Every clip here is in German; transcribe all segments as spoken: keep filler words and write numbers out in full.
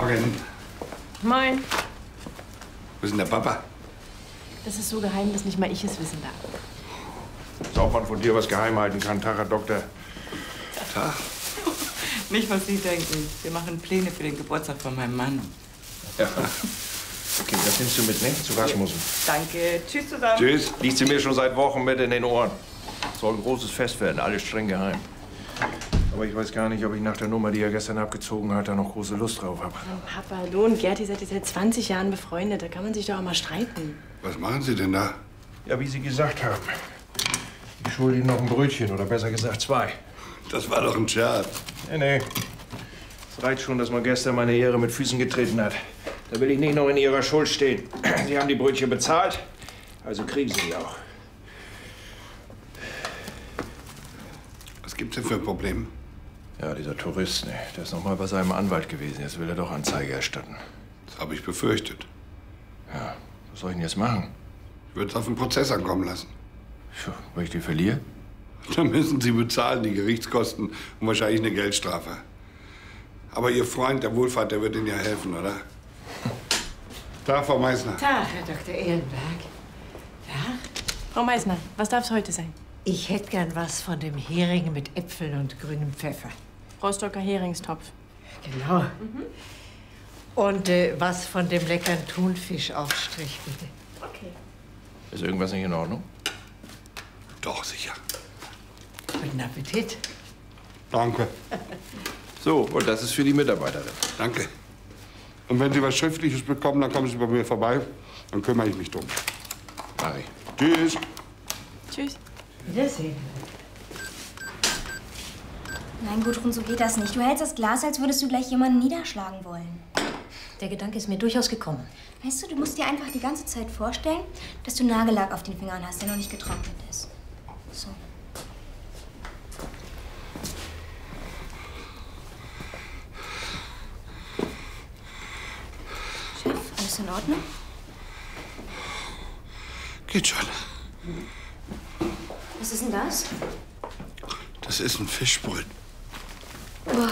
Morgen. Moin. Wo ist denn der Papa? Das ist so geheim, dass nicht mal ich es wissen darf. Als ob man von dir was geheim halten kann, Tag, Herr Doktor. Tag. Nicht, was Sie denken. Wir machen Pläne für den Geburtstag von meinem Mann. Ja. Okay, das nimmst du mit, ne? Zu Rasmussen. Danke. Tschüss zusammen. Tschüss. Liegt sie mir schon seit Wochen mit in den Ohren. Soll ein großes Fest werden, alles streng geheim. Aber ich weiß gar nicht, ob ich nach der Nummer, die er gestern abgezogen hat, da noch große Lust drauf habe. Papa, du und Gerti seid ihr seit zwanzig Jahren befreundet. Da kann man sich doch auch mal streiten. Was machen Sie denn da? Ja, wie Sie gesagt haben. Ich schulde Ihnen noch ein Brötchen, oder besser gesagt zwei. Das war doch ein Scherz. Nee, nee. Es reicht schon, dass man gestern meine Ehre mit Füßen getreten hat. Da will ich nicht noch in Ihrer Schuld stehen. Sie haben die Brötchen bezahlt, also kriegen Sie die auch. Was gibt's denn für ein Problem? Ja, dieser Tourist, ne, der ist noch mal bei seinem Anwalt gewesen. Jetzt will er doch Anzeige erstatten. Das habe ich befürchtet. Ja, was soll ich denn jetzt machen? Ich würde es auf den Prozess ankommen lassen. Tja, wenn ich die verliere? Dann müssen Sie bezahlen, die Gerichtskosten und wahrscheinlich eine Geldstrafe. Aber Ihr Freund, der Wohlfahrt, der wird Ihnen ja helfen, oder? Tag, Frau Meissner. Tag, Herr Doktor Ehrenberg. Ja? Frau Meissner, was darf es heute sein? Ich hätte gern was von dem Hering mit Äpfeln und grünem Pfeffer. Rostocker Heringstopf. Genau. Mhm. Und äh, was von dem leckeren Thunfischaufstrich, bitte. Okay. Ist irgendwas nicht in Ordnung? Doch, sicher. Guten Appetit. Danke. So, und das ist für die Mitarbeiterin. Danke. Und wenn Sie was Schriftliches bekommen, dann kommen Sie bei mir vorbei. Dann kümmere ich mich drum. Mach ich. Tschüss. Tschüss. Wiedersehen. Nein, Gudrun, so geht das nicht. Du hältst das Glas, als würdest du gleich jemanden niederschlagen wollen. Der Gedanke ist mir durchaus gekommen. Weißt du, du musst dir einfach die ganze Zeit vorstellen, dass du Nagellack auf den Fingern hast, der noch nicht getrocknet ist. So. Chef, alles in Ordnung? Geht schon. Was ist denn das? Das ist ein Fischbröt. Boah.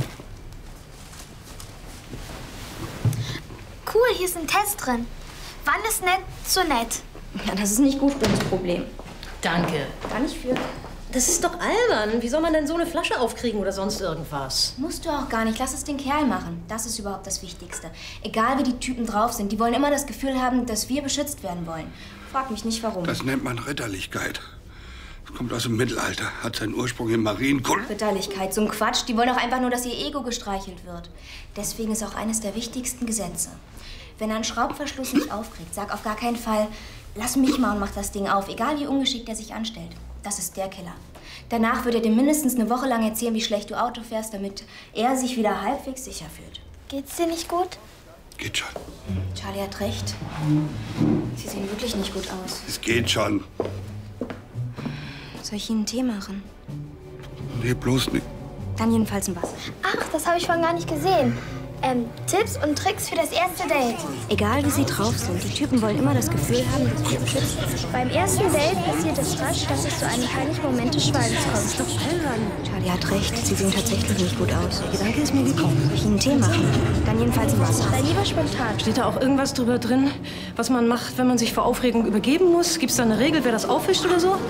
Cool, hier ist ein Test drin. Wann ist nett so nett? Ja, das ist nicht Gudruns Problem. Danke. Gar nicht für. Das ist doch albern. Wie soll man denn so eine Flasche aufkriegen oder sonst irgendwas? Musst du auch gar nicht. Lass es den Kerl machen. Das ist überhaupt das Wichtigste. Egal, wie die Typen drauf sind, die wollen immer das Gefühl haben, dass wir beschützt werden wollen. Frag mich nicht, warum. Das nennt man Ritterlichkeit. Das kommt aus dem Mittelalter, hat seinen Ursprung im Marienkult. Ritterlichkeit, so ein Quatsch. Die wollen doch einfach nur, dass ihr Ego gestreichelt wird. Deswegen ist auch eines der wichtigsten Gesetze. Wenn ein Schraubverschluss nicht aufkriegt, sag auf gar keinen Fall, lass mich mal und mach das Ding auf, egal wie ungeschickt er sich anstellt. Das ist der Killer. Danach wird er dir mindestens eine Woche lang erzählen, wie schlecht du Auto fährst, damit er sich wieder halbwegs sicher fühlt. Geht's dir nicht gut? Geht schon. Charlie hat recht. Sie sehen wirklich nicht gut aus. Es geht schon. Soll ich Ihnen einen Tee machen? Nee, bloß nicht. Dann jedenfalls ein Wasser. Ach, das habe ich vorhin gar nicht gesehen. Ähm, Tipps und Tricks für das erste Date. Egal wie sie drauf sind, die Typen wollen immer das Gefühl haben, dass wir beschützt sind. Beim ersten Date passiert es rasch, dass es zu einem peinlichen Moment des Schweigens kommt. Das ist doch albern. Charlie hat recht, sie sehen tatsächlich nicht gut aus. Der Gedanke ist mir gekommen. Soll ich Ihnen einen Tee machen? Dann jedenfalls ein Wasser. Sei lieber spontan. Steht da auch irgendwas drüber drin, was man macht, wenn man sich vor Aufregung übergeben muss? Gibt's da eine Regel, wer das aufwischt oder so?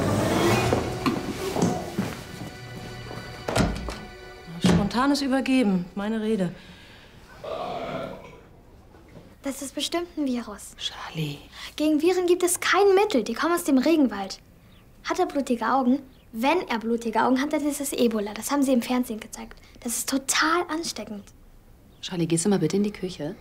Spontanes Übergeben, meine Rede. Das ist bestimmt ein Virus. Charlie. Gegen Viren gibt es kein Mittel. Die kommen aus dem Regenwald. Hat er blutige Augen? Wenn er blutige Augen hat, dann ist es Ebola. Das haben sie im Fernsehen gezeigt. Das ist total ansteckend. Charlie, gehst du mal bitte in die Küche?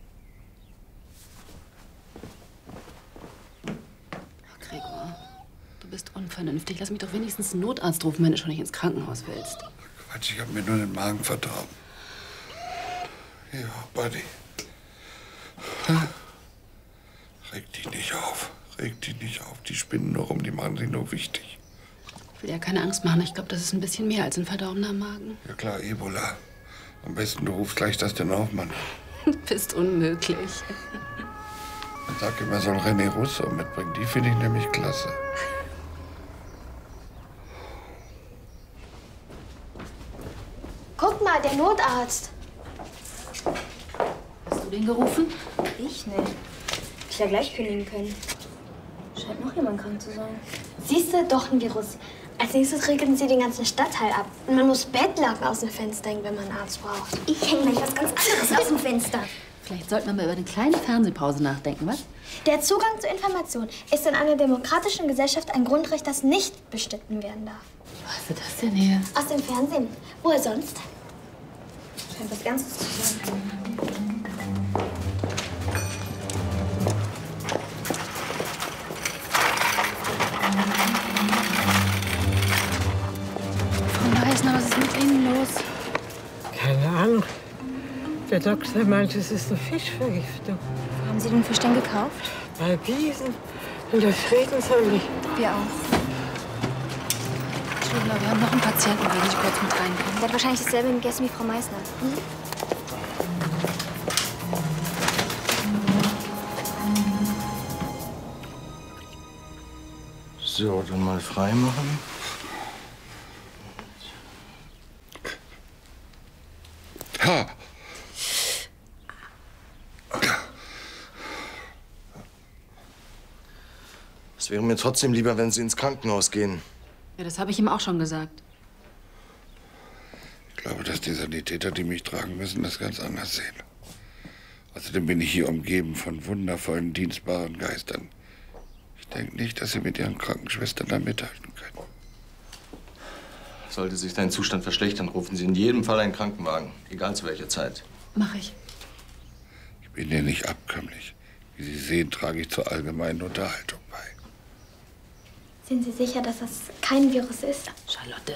Oh, Gregor, du bist unvernünftig. Lass mich doch wenigstens einen Notarzt rufen, wenn du schon nicht ins Krankenhaus willst. Quatsch, ich hab mir nur den Magen verdorben. Ja, Buddy. Reg dich nicht auf. Reg dich nicht auf. Die spinnen nur rum, die machen sich nur wichtig. Ich will ja keine Angst machen. Ich glaube, das ist ein bisschen mehr als ein verdorbener Magen. Ja klar, Ebola. Am besten du rufst gleich das den Aufmann. Du bist unmöglich. Man sagt immer, soll René Russo mitbringen. Die finde ich nämlich klasse. Guck mal, der Notarzt. du den gerufen? Ich? Nee. Hätte ich ja gleich kündigen können. Scheint noch jemand krank zu sein. Siehst du, doch ein Virus. Als nächstes regeln sie den ganzen Stadtteil ab. Und man muss Bettlaken aus dem Fenster hängen, wenn man einen Arzt braucht. Ich hänge gleich was ganz anderes aus dem Fenster. Vielleicht sollten wir mal über eine kleine Fernsehpause nachdenken, was? Der Zugang zu Information ist in einer demokratischen Gesellschaft ein Grundrecht, das nicht bestritten werden darf. Wo hast du das denn her? Aus dem Fernsehen. Woher sonst? Scheint was Ernstes zu sein. Frau Meisner, was ist mit Ihnen los? Keine Ahnung. Der Doktor meint, es ist eine Fischvergiftung. Wo haben Sie den Fisch denn gekauft? Bei Biesen in der Friedensallee. Wir auch. Entschuldigung, wir haben noch einen Patienten, will ich kurz mit reinbringen. Der hat wahrscheinlich dasselbe gegessen wie Frau Meisner. Mhm. So, dann mal frei machen. Ha! Es wäre mir trotzdem lieber, wenn Sie ins Krankenhaus gehen. Ja, das habe ich ihm auch schon gesagt. Ich glaube, dass die Sanitäter, die mich tragen müssen, das ganz anders sehen. Außerdem bin ich hier umgeben von wundervollen, dienstbaren Geistern. Ich denke nicht, dass Sie mit Ihren Krankenschwestern da mithalten können. Sollte sich dein Zustand verschlechtern, rufen Sie in jedem Fall einen Krankenwagen. Egal zu welcher Zeit. Mach ich. Ich bin hier nicht abkömmlich. Wie Sie sehen, trage ich zur allgemeinen Unterhaltung bei. Sind Sie sicher, dass das kein Virus ist? Charlotte.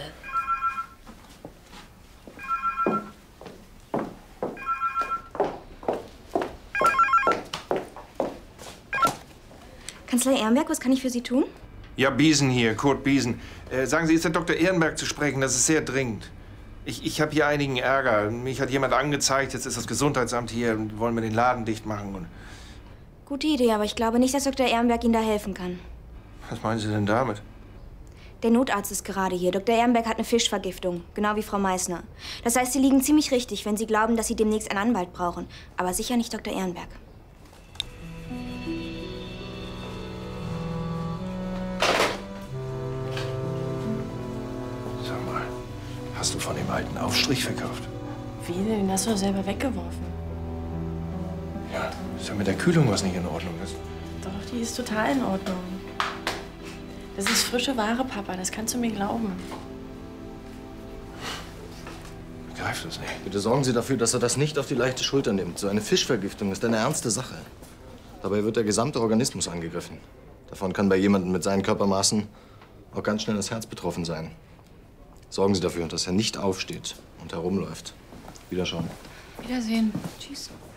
Kanzlei Ehrenberg, was kann ich für Sie tun? Ja, Biesen hier, Kurt Biesen. Äh, sagen Sie, ist der Doktor Ehrenberg zu sprechen? Das ist sehr dringend. Ich, ich habe hier einigen Ärger. Mich hat jemand angezeigt, jetzt ist das Gesundheitsamt hier und wollen mir den Laden dicht machen. Und Gute Idee, aber ich glaube nicht, dass Doktor Ehrenberg Ihnen da helfen kann. was meinen Sie denn damit? Der Notarzt ist gerade hier. Doktor Ehrenberg hat eine Fischvergiftung, genau wie Frau Meisner. Das heißt, Sie liegen ziemlich richtig, wenn Sie glauben, dass Sie demnächst einen Anwalt brauchen. Aber sicher nicht Doktor Ehrenberg. Sag mal, hast du von dem alten Aufstrich verkauft? Wie denn? Den hast du doch selber weggeworfen. Ja, ist ja mit der Kühlung was nicht in Ordnung ist. Doch, die ist total in Ordnung. Das ist frische Ware, Papa. Das kannst du mir glauben. Ich begreife das nicht. Bitte sorgen Sie dafür, dass er das nicht auf die leichte Schulter nimmt. So eine Fischvergiftung ist eine ernste Sache. Dabei wird der gesamte Organismus angegriffen. Davon kann bei jemandem mit seinen Körpermaßen auch ganz schnell das Herz betroffen sein. Sorgen Sie dafür, dass er nicht aufsteht und herumläuft. Wiederschauen. Wiedersehen. Tschüss.